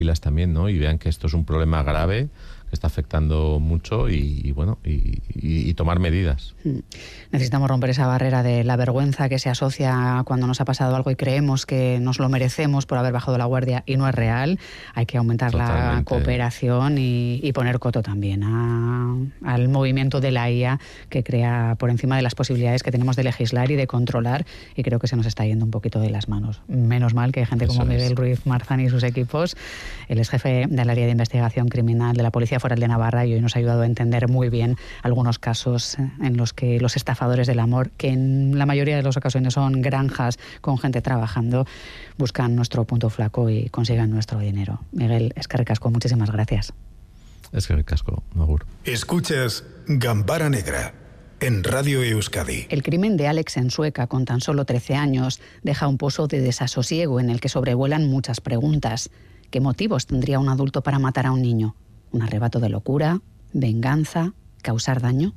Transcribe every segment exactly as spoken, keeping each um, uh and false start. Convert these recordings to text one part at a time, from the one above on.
también, ¿no? Y vean que esto es un problema grave, que está afectando mucho y, y bueno, y, y, y tomar medidas. Necesitamos romper esa barrera de la vergüenza que se asocia cuando nos ha pasado algo y creemos que nos lo merecemos por haber bajado la guardia y no es real. Hay que aumentar Totalmente. la cooperación y, y poner coto también a, al movimiento de la I A, que crea por encima de las posibilidades que tenemos de legislar y de controlar, y creo que se nos está yendo un poquito de las manos. Menos mal que hay gente Eso como Miguel es. Ruiz Marzán y sus equipos. Él es jefe del área de investigación criminal de la Policía Foral de Navarra y hoy nos ha ayudado a entender muy bien algunos casos en los que los estafadores del amor, que en la mayoría de las ocasiones son granjas con gente trabajando, buscan nuestro punto flaco y consigan nuestro dinero. Miguel, eskerrik asko, muchísimas gracias. Eskerrik asko, agur. Escuchas Gambara Negra en Radio Euskadi. El crimen de Alex en Sueca, con tan solo trece años, deja un pozo de desasosiego en el que sobrevuelan muchas preguntas. ¿Qué motivos tendría un adulto para matar a un niño? ¿Un arrebato de locura? ¿Venganza? ¿Causar daño?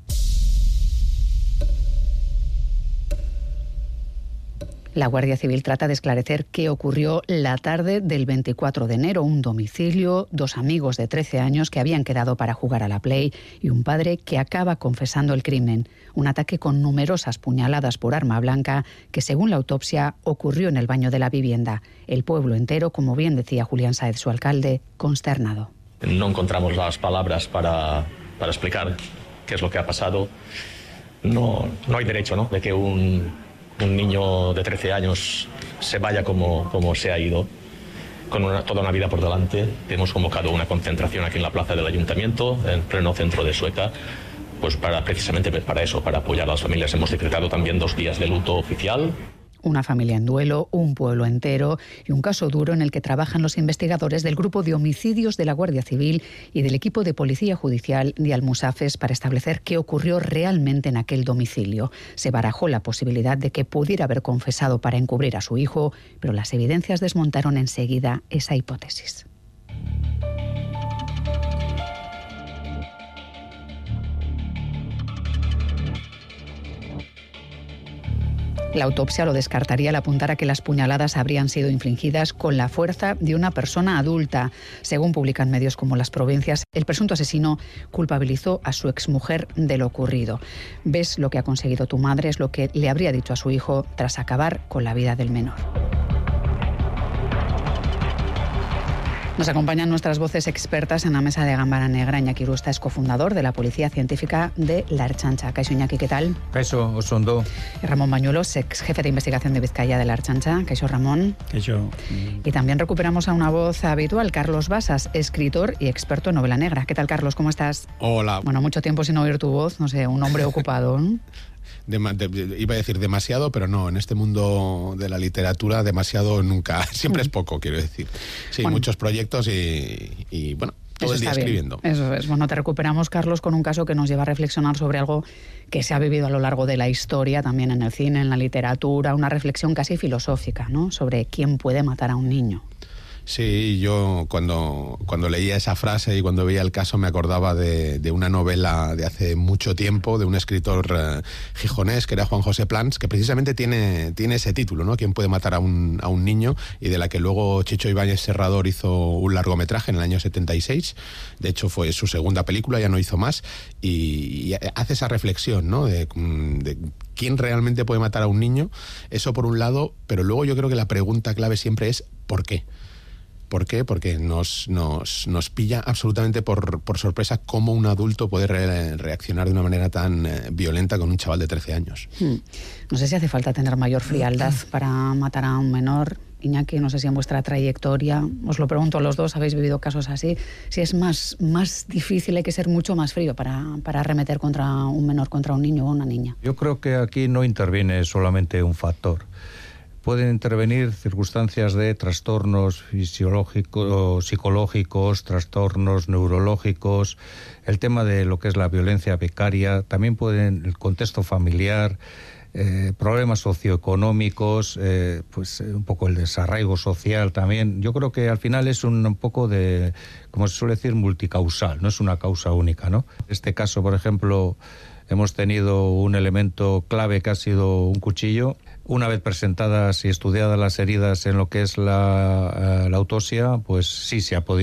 La Guardia Civil trata de esclarecer qué ocurrió la tarde del veinticuatro de enero. Un domicilio, dos amigos de trece años que habían quedado para jugar a la Play y un padre que acaba confesando el crimen. Un ataque con numerosas puñaladas por arma blanca que, según la autopsia, ocurrió en el baño de la vivienda. El pueblo entero, como bien decía Julián Sáez, su alcalde, consternado. No encontramos las palabras para, para explicar qué es lo que ha pasado. No, no hay derecho, ¿no?, de que un, un niño de trece años se vaya como, como se ha ido, con una, toda una vida por delante. Hemos convocado una concentración aquí en la plaza del Ayuntamiento, en pleno centro de Sueca, pues para, precisamente para eso, para apoyar a las familias. Hemos decretado también dos días de luto oficial. Una familia en duelo, un pueblo entero y un caso duro en el que trabajan los investigadores del Grupo de Homicidios de la Guardia Civil y del equipo de Policía Judicial de Almusafes para establecer qué ocurrió realmente en aquel domicilio. Se barajó la posibilidad de que pudiera haber confesado para encubrir a su hijo, pero las evidencias desmontaron enseguida esa hipótesis. La autopsia lo descartaría al apuntar a que las puñaladas habrían sido infligidas con la fuerza de una persona adulta. Según publican medios como Las Provincias, el presunto asesino culpabilizó a su exmujer de lo ocurrido. ¿Ves lo que ha conseguido tu madre? Es lo que le habría dicho a su hijo tras acabar con la vida del menor. Nos acompañan nuestras voces expertas en la mesa de Gambara Negra. Iñaki Urusta es cofundador de la Policía Científica de la Ertzaintza. Kaixo, Iñaki, ¿qué tal? Kaixo, oso ondo. Y Ramón Bañuelos, ex jefe de investigación de Vizcaya de la Ertzaintza. Kaixo, Ramón. Kaixo. Y también recuperamos a una voz habitual, Carlos Basas, escritor y experto en novela negra. ¿Qué tal, Carlos? ¿Cómo estás? Hola. Bueno, mucho tiempo sin oír tu voz, no sé, un hombre ocupado, ¿no? De, de, iba a decir demasiado, pero no, en este mundo de la literatura demasiado nunca, siempre es poco, quiero decir. Sí, bueno, muchos proyectos y, y bueno, todo el día escribiendo. Eso es. Bueno, te recuperamos, Carlos, con un caso que nos lleva a reflexionar sobre algo que se ha vivido a lo largo de la historia, también en el cine, en la literatura, una reflexión casi filosófica, ¿no?, sobre quién puede matar a un niño. Sí, yo cuando, cuando leía esa frase y cuando veía el caso me acordaba de, de una novela de hace mucho tiempo, de un escritor uh, gijonés, que era Juan José Plans, que precisamente tiene, tiene ese título, ¿no?, ¿Quién puede matar a un, a un niño?, y de la que luego Chicho Ibáñez Serrador hizo un largometraje en el año setenta y seis. De hecho fue su segunda película, ya no hizo más, y, y hace esa reflexión, ¿no?, de, de quién realmente puede matar a un niño. Eso por un lado, pero luego yo creo que la pregunta clave siempre es ¿por qué? ¿Por qué? Porque nos, nos, nos pilla absolutamente por, por sorpresa cómo un adulto puede re- reaccionar de una manera tan eh, violenta con un chaval de trece años. Hmm. No sé si hace falta tener mayor frialdad para matar a un menor. Iñaki, no sé si en vuestra trayectoria, os lo pregunto a los dos, habéis vivido casos así, si es más, más difícil, hay que ser mucho más frío para, para arremeter contra un menor, contra un niño o una niña. Yo creo que aquí no interviene solamente un factor. Pueden intervenir circunstancias de trastornos fisiológicos, psicológicos, trastornos neurológicos, el tema de lo que es la violencia vicaria, también pueden el contexto familiar, eh, problemas socioeconómicos, eh, pues un poco el desarraigo social también. Yo creo que al final es un, un poco de, como se suele decir, multicausal, no es una causa única, ¿no? En este caso, por ejemplo, hemos tenido un elemento clave que ha sido un cuchillo. Una vez presentadas y estudiadas las heridas en lo que es la, la autopsia, pues sí se ha podido